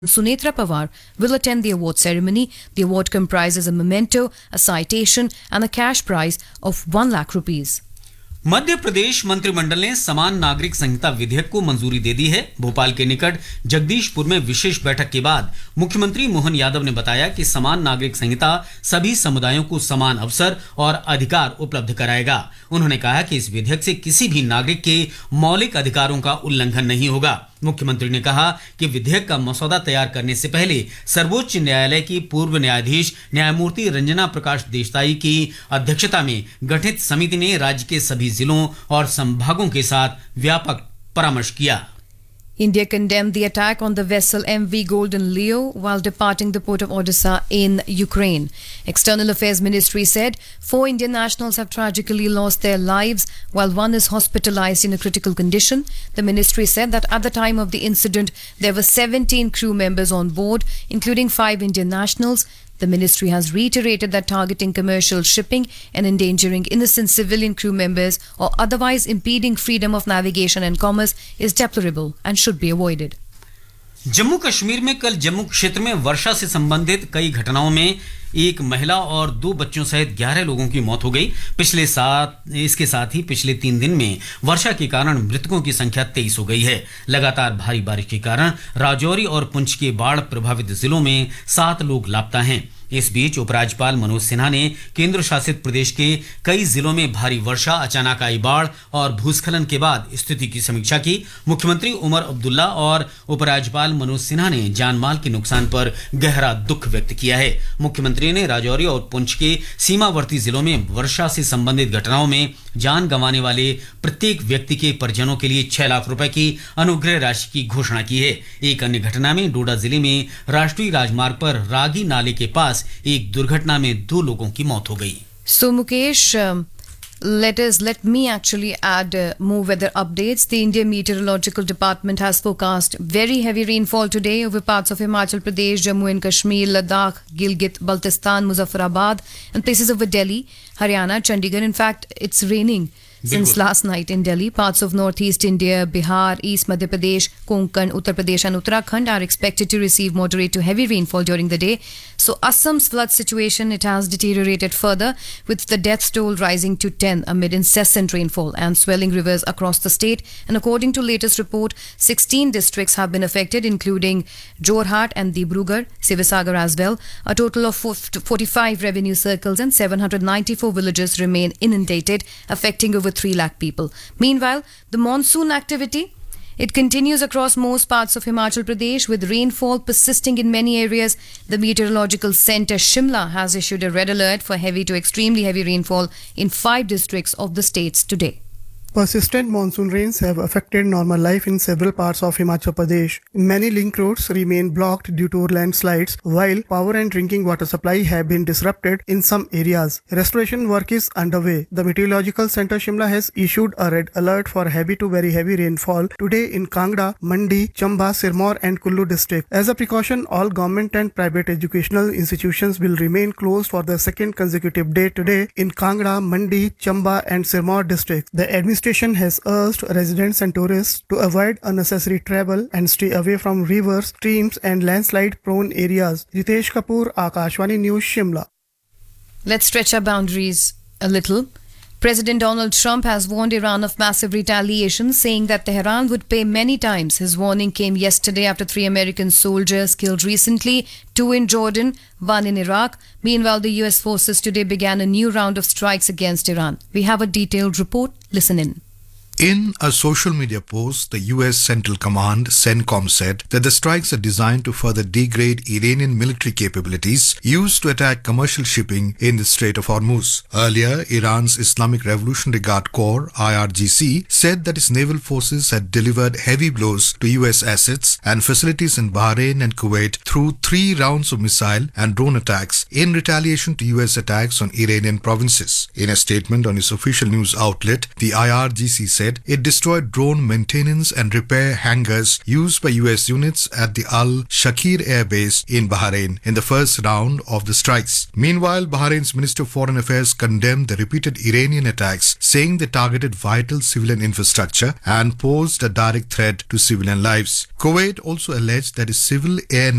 Sunetra Pawar will attend the award ceremony. The award comprises a memento, a citation and a cash prize of 1 lakh rupees. Madhya Pradesh मंत्रिमंडल ने समान नागरिक संहिता विधेयक को मंजूरी दे दी है। भोपाल के निकट जगदीशपुर में विशेष बैठक के बाद मुख्यमंत्री मोहन यादव ने बताया कि समान नागरिक संहिता सभी समुदायों को समान अवसर और अधिकार उपलब्ध कराएगा। उन्होंने कहा कि इस विधेयक से किसी भी नागरिक के मौलिक अधिकारों का उल्लंघन नहीं होगा। मुख्यमंत्री ने कहा कि विधेयक का मसौदा तैयार करने से पहले सर्वोच्च न्यायालय की पूर्व न्यायाधीश न्यायमूर्ति रंजना प्रकाश देसाई की अध्यक्षता में गठित समिति ने राज्य के सभी जिलों और संभागों के साथ व्यापक परामर्श किया। India condemned the attack on the vessel MV Golden Leo while departing the port of Odessa in Ukraine. External Affairs Ministry said 4 Indian nationals have tragically lost their lives while one is hospitalized in a critical condition. The ministry said that at the time of the incident, there were 17 crew members on board, including 5 Indian nationals. The ministry has reiterated that targeting commercial shipping and endangering innocent civilian crew members or otherwise impeding freedom of navigation and commerce is deplorable and should be avoided. Jammu Kashmir में कल जम्मू क्षेत्र में वर्षा से संबंधित कई घटनाओं में एक महिला और 2 बच्चों सहित 11 लोगों की मौत हो गई। इसके साथ ही पिछले 3 दिन में वर्षा के कारण मृतकों की संख्या 23 हो गई है। लगातार भारी बारिश के कारण राजौरी और पुंछ के बाढ़ प्रभावित जिलों में 7 लोग लापता हैं। इस बीच उपराज्यपाल मनोज सिन्हा ने केंद्र शासित प्रदेश के कई जिलों में भारी वर्षा, अचानक आई बाढ़ और भूस्खलन के बाद स्थिति की समीक्षा की। मुख्यमंत्री उमर अब्दुल्ला और उपराज्यपाल मनोज सिन्हा ने जानमाल के नुकसान पर गहरा दुख व्यक्त किया है। मुख्यमंत्री ने राजौरी और पुंछ के सीमावर्ती जिलों में वर्षा से संबंधित घटनाओं में जान गंवाने वाले प्रत्येक व्यक्ति के परिजनों के लिए 6 लाख रुपए की अनुग्रह राशि की घोषणा की है। एक अन्य घटना में डोडा जिले में राष्ट्रीय राजमार्ग पर रागी नाले के पास एक दुर्घटना में 2 लोगों की मौत हो गई। So Mukesh, let me actually add more weather updates. The Indian Meteorological Department has forecast very heavy rainfall today over parts of Himachal Pradesh, Jammu and Kashmir, Ladakh, Gilgit, Baltistan, Muzaffarabad and places over Delhi, Haryana, Chandigarh. In fact, it's raining since last night in Delhi. Parts of northeast India, Bihar, East Madhya Pradesh, Konkan, Uttar Pradesh and Uttarakhand are expected to receive moderate to heavy rainfall during the day. So Assam's flood situation, it has deteriorated further, with the death toll rising to 10 amid incessant rainfall and swelling rivers across the state. And according to latest report, 16 districts have been affected, including Jorhat and Dibrugarh, Sivasagar as well. A total of 45 revenue circles and 794 villages remain inundated, affecting over 3 lakh people. Meanwhile, the monsoon activity, it continues across most parts of Himachal Pradesh, with rainfall persisting in many areas. The Meteorological Centre Shimla has issued a red alert for heavy to extremely heavy rainfall in 5 districts of the states today. Persistent monsoon rains have affected normal life in several parts of Himachal Pradesh. Many link roads remain blocked due to landslides, while power and drinking water supply have been disrupted in some areas. Restoration work is underway. The Meteorological Centre Shimla has issued a red alert for heavy to very heavy rainfall today in Kangra, Mandi, Chamba, Sirmaur and Kullu district. As a precaution, all government and private educational institutions will remain closed for the second consecutive day today in Kangra, Mandi, Chamba and Sirmaur district. The administration has urged residents and tourists to avoid unnecessary travel and stay away from rivers, streams and landslide-prone areas. Ritesh Kapoor, Akashvani News, Shimla. Let's stretch our boundaries a little. President Donald Trump has warned Iran of massive retaliation, saying that Tehran would pay many times. His warning came yesterday after 3 American soldiers killed recently, 2 in Jordan, 1 in Iraq. Meanwhile, the US forces today began a new round of strikes against Iran. We have a detailed report. Listen in. In a social media post, the U.S. Central Command, CENTCOM, said that the strikes are designed to further degrade Iranian military capabilities used to attack commercial shipping in the Strait of Hormuz. Earlier, Iran's Islamic Revolutionary Guard Corps, IRGC, said that its naval forces had delivered heavy blows to U.S. assets and facilities in Bahrain and Kuwait through 3 rounds of missile and drone attacks in retaliation to U.S. attacks on Iranian provinces. In a statement on its official news outlet, the IRGC said it destroyed drone maintenance and repair hangars used by US units at the Al Shakir Air Base in Bahrain in the first round of the strikes. Meanwhile, Bahrain's Minister of Foreign Affairs condemned the repeated Iranian attacks, saying they targeted vital civilian infrastructure and posed a direct threat to civilian lives. Kuwait also alleged that its civil air